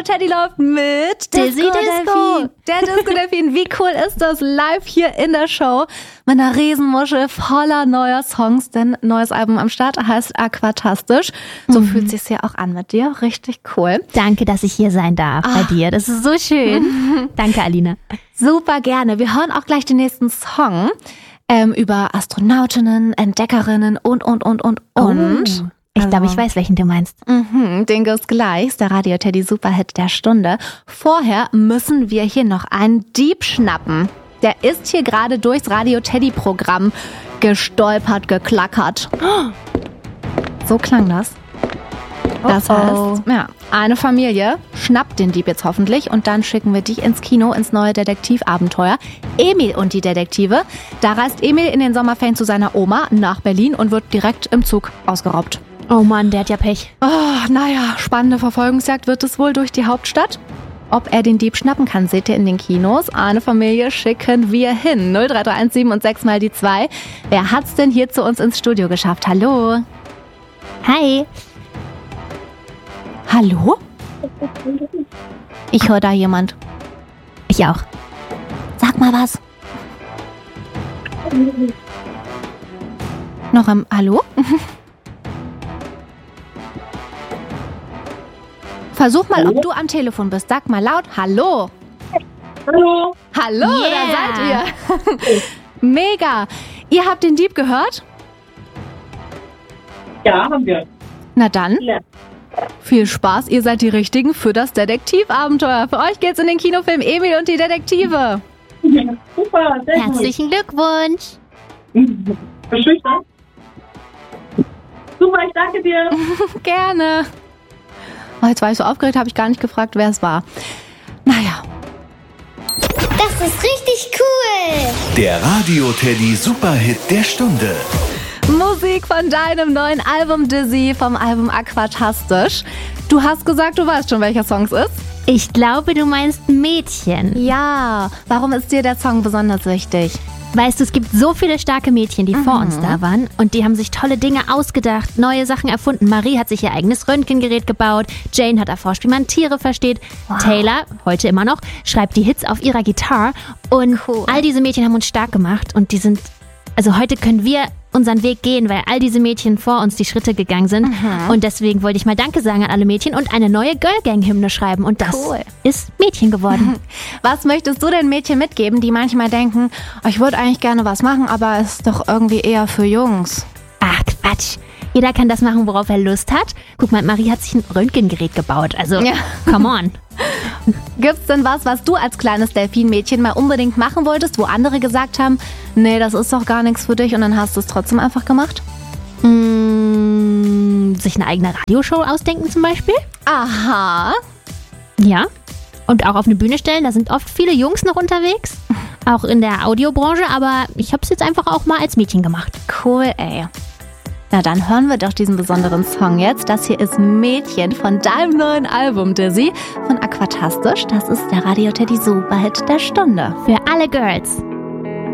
Radio Teddy läuft mit Dizzy Disco. Der Disco-Delfin. Wie cool ist das? Live hier in der Show mit einer Riesenmuschel voller neuer Songs. Denn neues Album am Start heißt Aquatastisch. So fühlt sich's ja auch an mit dir. Richtig cool. Danke, dass ich hier sein darf bei dir. Das ist so schön. Danke, Alina. Super gerne. Wir hören auch gleich den nächsten Song über Astronautinnen, Entdeckerinnen und. Ich glaube, ich weiß, welchen du meinst. Den gibt's gleich, der Radio Teddy Superhit der Stunde. Vorher müssen wir hier noch einen Dieb schnappen. Der ist hier gerade durchs Radio Teddy Programm gestolpert, geklackert. So klang das. Das heißt, ja, eine Familie schnappt den Dieb jetzt hoffentlich und dann schicken wir dich ins Kino, ins neue Detektivabenteuer. Emil und die Detektive. Da reist Emil in den Sommerferien zu seiner Oma nach Berlin und wird direkt im Zug ausgeraubt. Oh Mann, der hat ja Pech. Naja, spannende Verfolgungsjagd wird es wohl durch die Hauptstadt. Ob er den Dieb schnappen kann, seht ihr in den Kinos. Eine Familie schicken wir hin. 03317 und 6 mal die 2. Wer hat's denn hier zu uns ins Studio geschafft? Hallo? Hi. Hallo? Ich höre da jemand. Ich auch. Sag mal was. Noch am Hallo? Versuch mal, ob du am Telefon bist. Sag mal laut Hallo. Hallo. Hallo, Yeah. da seid ihr. Mega. Ihr habt den Dieb gehört? Ja, haben wir. Na dann, Ja. viel Spaß. Ihr seid die Richtigen für das Detektivabenteuer. Für euch geht's in den Kinofilm Emil und die Detektive. Super, sehr Herzlichen Glückwunsch. gut. Verschüchtert? Super, ich danke dir. Gerne. Oh, jetzt war ich so aufgeregt, habe ich gar nicht gefragt, wer es war. Naja. Das ist richtig cool. Der Radio Teddy Superhit der Stunde. Musik von deinem neuen Album Dizzy, vom Album Aquatastisch. Du hast gesagt, du weißt schon, welcher Song es ist. Ich glaube, du meinst Mädchen. Ja, warum ist dir der Song besonders wichtig? Weißt du, es gibt so viele starke Mädchen, die vor uns da waren und die haben sich tolle Dinge ausgedacht, neue Sachen erfunden. Marie hat sich ihr eigenes Röntgengerät gebaut, Jane hat erforscht, wie man Tiere versteht, Taylor, heute immer noch, schreibt die Hits auf ihrer Gitarre und all diese Mädchen haben uns stark gemacht und die sind, also heute können wir unseren Weg gehen, weil all diese Mädchen vor uns die Schritte gegangen sind und deswegen wollte ich mal Danke sagen an alle Mädchen und eine neue Girl Gang Hymne schreiben und das ist Mädchen geworden. Was möchtest du den Mädchen mitgeben, die manchmal denken, oh, ich würde eigentlich gerne was machen, aber es ist doch irgendwie eher für Jungs? Ach Quatsch, jeder kann das machen, worauf er Lust hat. Guck mal, Marie hat sich ein Röntgengerät gebaut, also come on. Gibt's denn was du als kleines Delfinmädchen mal unbedingt machen wolltest, wo andere gesagt haben, nee, das ist doch gar nichts für dich und dann hast du es trotzdem einfach gemacht? Sich eine eigene Radioshow ausdenken zum Beispiel. Aha. Ja. Und auch auf eine Bühne stellen, da sind oft viele Jungs noch unterwegs. Auch in der Audiobranche, aber ich habe es jetzt einfach auch mal als Mädchen gemacht. Cool, ey. Na dann hören wir doch diesen besonderen Song jetzt. Das hier ist Mädchen von deinem neuen Album Dizzy von Aquatastisch. Das ist der Radio Teddy Superhit der Stunde. Für alle Girls.